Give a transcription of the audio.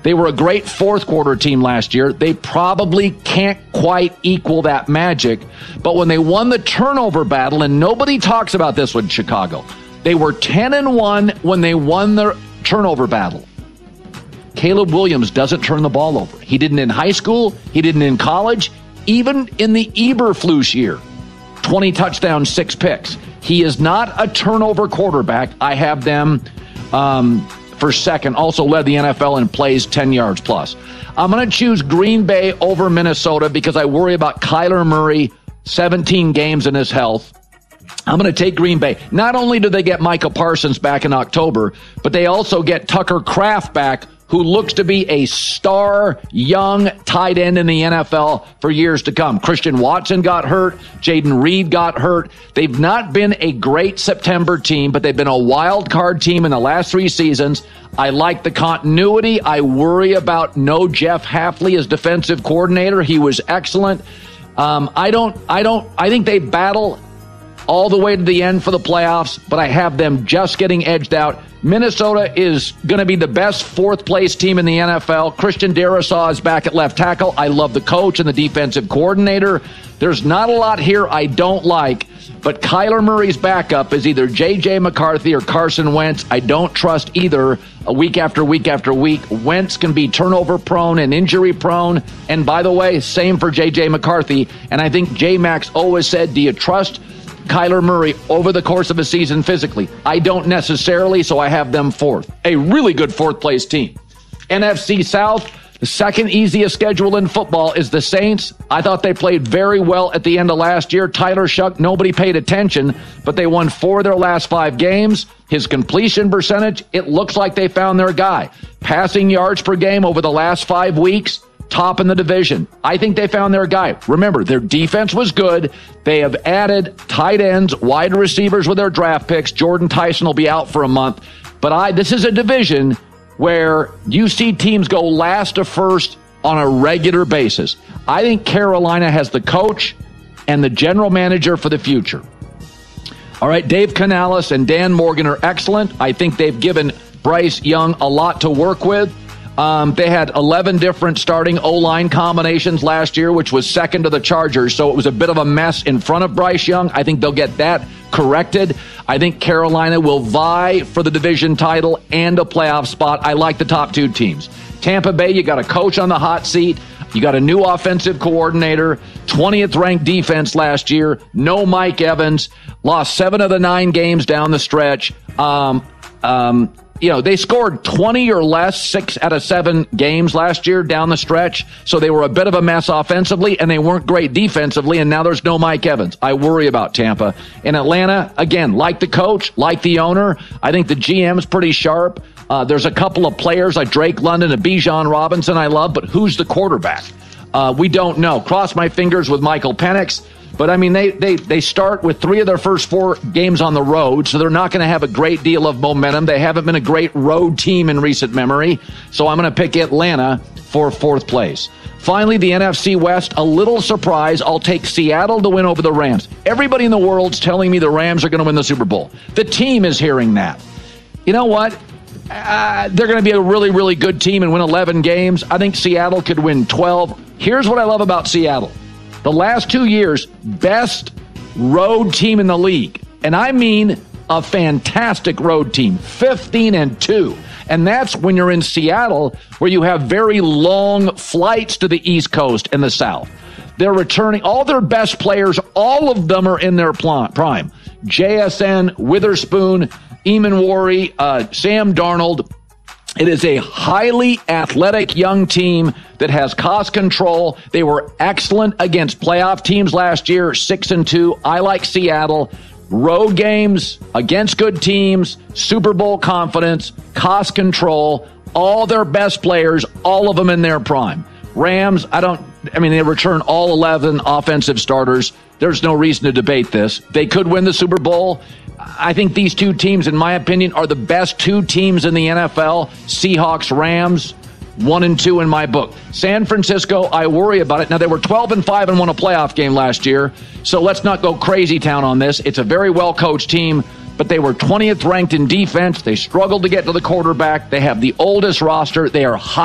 They were a great fourth quarter team last year. They probably can't quite equal that magic. But when they won the turnover battle, and nobody talks about this with Chicago, they were 10-1 when they won the turnover battle. Caleb Williams doesn't turn the ball over. He didn't in high school. He didn't in college. Even in the Eberflus year, 20 touchdowns, 6 picks. He is not a turnover quarterback. I have them for second. Also led the NFL in plays 10 yards plus. I'm going to choose Green Bay over Minnesota because I worry about Kyler Murray, 17 games in his health. I'm going to take Green Bay. Not only do they get Micah Parsons back in October, but they also get Tucker Kraft back, who looks to be a star young tight end in the NFL for years to come. Christian Watson got hurt. Jaden Reed got hurt. They've not been a great September team, but they've been a wild card team in the last 3 seasons. I like the continuity. I worry about no Jeff Hafley as defensive coordinator. He was excellent. I think they battle all the way to the end for the playoffs, but I have them just getting edged out. Minnesota is going to be the best fourth-place team in the NFL. Christian Darrisaw is back at left tackle. I love the coach and the defensive coordinator. There's not a lot here I don't like, but Kyler Murray's backup is either J.J. McCarthy or Carson Wentz. I don't trust either week after week after week. Wentz can be turnover-prone and injury-prone. And by the way, same for J.J. McCarthy. And I think J-Max always said, do you trust Kyler Murray over the course of a season physically? I don't necessarily, so I have them fourth. A really good fourth-place team. NFC South, the second easiest schedule in football is the Saints. I thought they played very well at the end of last year. Tyler Shuck, nobody paid attention, but they won 4 of their last 5 games. His completion percentage, it looks like they found their guy. Passing yards per game over the last 5 weeks, top in the division. I think they found their guy. Remember, their defense was good. They have added tight ends, wide receivers with their draft picks. Jordan Tyson will be out for a month. But this is a division where you see teams go last to first on a regular basis. I think Carolina has the coach and the general manager for the future. All right, Dave Canales and Dan Morgan are excellent. I think they've given Bryce Young a lot to work with. They had 11 different starting O-line combinations last year, which was second to the Chargers, so it was a bit of a mess in front of Bryce Young. I think they'll get that corrected. I think Carolina will vie for the division title and a playoff spot. I like the top 2 teams. Tampa Bay, you got a coach on the hot seat. You got a new offensive coordinator, 20th ranked defense last year. No Mike Evans, lost 7 of the 9 games down the stretch. They scored 20 or less 6 out of 7 games last year down the stretch. So they were a bit of a mess offensively, and they weren't great defensively, and now there's no Mike Evans. I worry about Tampa. In Atlanta, again, like the coach, like the owner. I think the GM's pretty sharp. There's a couple of players like Drake London and Bijan Robinson I love, but who's the quarterback? We don't know. Cross my fingers with Michael Penix. But, I mean, they start with 3 of their first 4 games on the road, so they're not going to have a great deal of momentum. They haven't been a great road team in recent memory, so I'm going to pick Atlanta for 4th place. Finally, the NFC West, a little surprise. I'll take Seattle to win over the Rams. Everybody in the world's telling me the Rams are going to win the Super Bowl. The team is hearing that. You know what? They're going to be a really, really good team and win 11 games. I think Seattle could win 12. Here's what I love about Seattle. The last 2 years, best road team in the league. And I mean a fantastic road team, 15-2. And that's when you're in Seattle, where you have very long flights to the East Coast and the South. They're returning all their best players. All of them are in their prime. JSN, Witherspoon, Eamon Sam Darnold. It is a highly athletic young team that has cost control. They were excellent against playoff teams last year, 6-2. I like Seattle. Road games against good teams, Super Bowl confidence, cost control, all their best players, all of them in their prime. Rams, they return all 11 offensive starters. There's no reason to debate this. They could win the Super Bowl. I think these 2 teams, in my opinion, are the best 2 teams in the NFL. Seahawks, Rams, 1-2 in my book. San Francisco, I worry about it. Now, they were 12-5 and won a playoff game last year, so let's not go crazy town on this. It's a very well-coached team, but they were 20th ranked in defense. They struggled to get to the quarterback. They have the oldest roster. They are high.